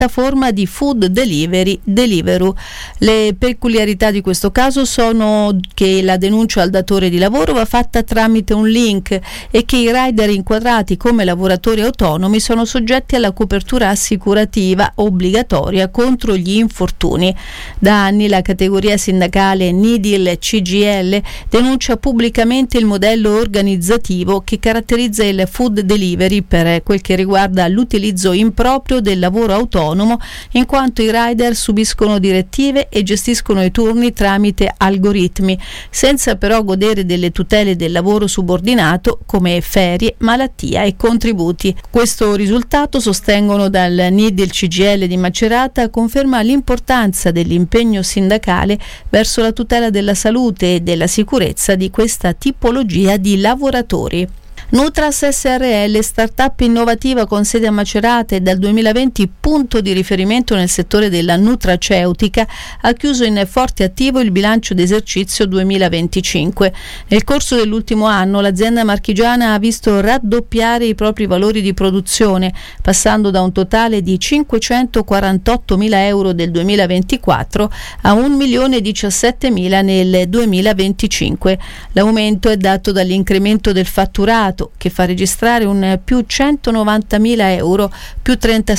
piattaforma di food delivery Deliveroo. Le peculiarità di questo caso sono che la denuncia al datore di lavoro va fatta tramite un link e che i rider inquadrati come lavoratori autonomi sono soggetti alla copertura assicurativa obbligatoria contro gli infortuni. Da anni la categoria sindacale NIDIL CGIL denuncia pubblicamente il modello organizzativo che caratterizza il food delivery per quel che riguarda l'utilizzo improprio del lavoro autonomo, in quanto i rider subiscono direttive e gestiscono i turni tramite algoritmi, senza però godere delle tutele del lavoro subordinato come ferie, malattia e contributi. Questo risultato, sostengono dal NIDIL CGIL di Macerata, conferma l'importanza dell'impegno sindacale verso la tutela della salute e della sicurezza di questa tipologia di lavoratori. Nutras SRL, startup innovativa con sede a Macerata e dal 2020 punto di riferimento nel settore della nutraceutica, ha chiuso in forte attivo il bilancio d'esercizio 2025. Nel corso dell'ultimo anno l'azienda marchigiana ha visto raddoppiare i propri valori di produzione, passando da un totale di 548.000 euro del 2024 a 1.017.000 nel 2025. L'aumento è dato dall'incremento del fatturato, che fa registrare un più 190.000 euro, più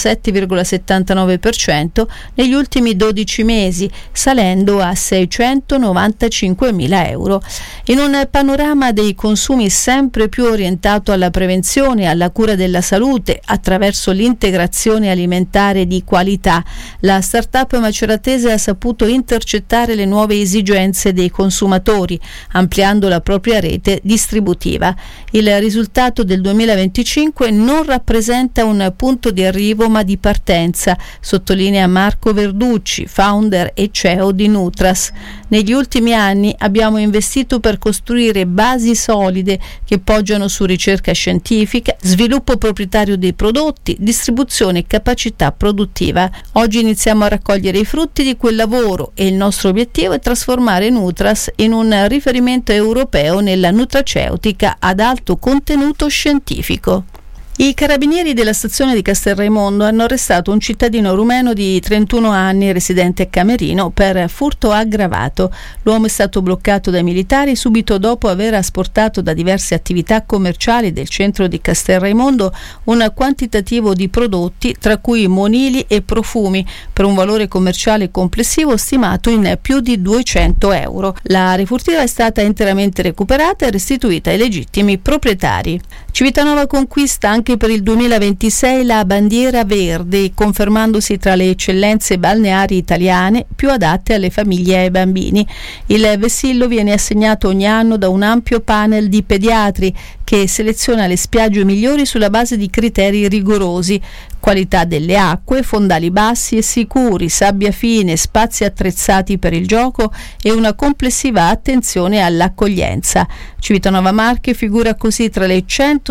37,79% negli ultimi 12 mesi, salendo a 695.000 euro. In un panorama dei consumi sempre più orientato alla prevenzione e alla cura della salute attraverso l'integrazione alimentare di qualità, la startup maceratese ha saputo intercettare le nuove esigenze dei consumatori, ampliando la propria rete distributiva. Il risultato del 2025 non rappresenta un punto di arrivo ma di partenza, sottolinea Marco Verducci, founder e CEO di Nutras. Negli ultimi anni abbiamo investito per costruire basi solide che poggiano su ricerca scientifica, sviluppo proprietario dei prodotti, distribuzione e capacità produttiva. Oggi iniziamo a raccogliere i frutti di quel lavoro e il nostro obiettivo è trasformare Nutras in un riferimento europeo nella nutraceutica ad alto contenuto scientifico. I carabinieri della stazione di Castelraimondo hanno arrestato un cittadino rumeno di 31 anni residente a Camerino per furto aggravato. L'uomo è stato bloccato dai militari subito dopo aver asportato da diverse attività commerciali del centro di Castelraimondo un quantitativo di prodotti, tra cui monili e profumi, per un valore commerciale complessivo stimato in più di 200 euro. La refurtiva è stata interamente recuperata e restituita ai legittimi proprietari. Civitanova conquista anche per il 2026 la bandiera verde, confermandosi tra le eccellenze balneari italiane più adatte alle famiglie e ai bambini. Il vessillo viene assegnato ogni anno da un ampio panel di pediatri che seleziona le spiagge migliori sulla base di criteri rigorosi: qualità delle acque, fondali bassi e sicuri, sabbia fine, spazi attrezzati per il gioco e una complessiva attenzione all'accoglienza. Civitanova Marche figura così tra le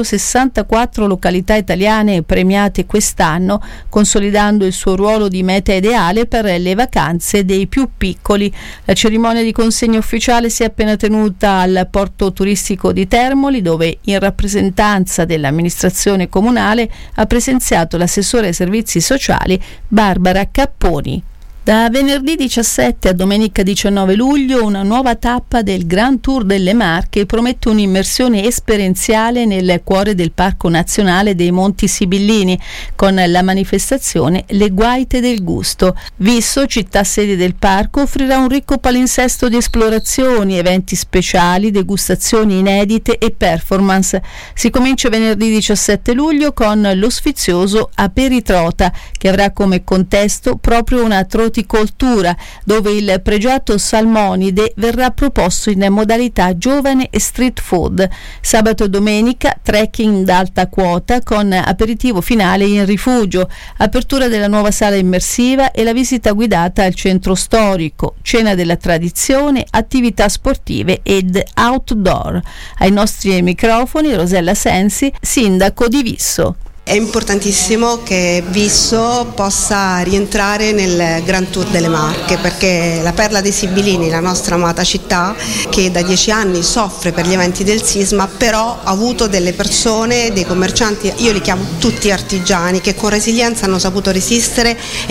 164 località italiane premiate quest'anno, consolidando il suo ruolo di meta ideale per le vacanze dei più piccoli. La cerimonia di consegna ufficiale si è appena tenuta al porto turistico di Termoli, dove in rappresentanza dell'amministrazione comunale ha presenziato l'assessore ai servizi sociali Barbara Capponi. Da venerdì 17 a domenica 19 luglio una nuova tappa del Grand Tour delle Marche promette un'immersione esperienziale nel cuore del Parco Nazionale dei Monti Sibillini con la manifestazione Le Guaite del Gusto. Visso, città sede del parco, offrirà un ricco palinsesto di esplorazioni, eventi speciali, degustazioni inedite e performance. Si comincia venerdì 17 luglio con lo sfizioso Aperitrota, che avrà come contesto proprio una trotticoltura, dove il pregiato salmonide verrà proposto in modalità giovane e street food. Sabato e domenica trekking d'alta quota con aperitivo finale in rifugio, apertura della nuova sala immersiva e la visita guidata al centro storico, cena della tradizione, attività sportive ed outdoor. Ai nostri microfoni Rosella Sensi, sindaco di Visso. È importantissimo che Visso possa rientrare nel Grand Tour delle Marche, perché la Perla dei Sibillini, la nostra amata città, che da 10 anni soffre per gli eventi del sisma, però ha avuto delle persone, dei commercianti, io li chiamo tutti artigiani, che con resilienza hanno saputo resistere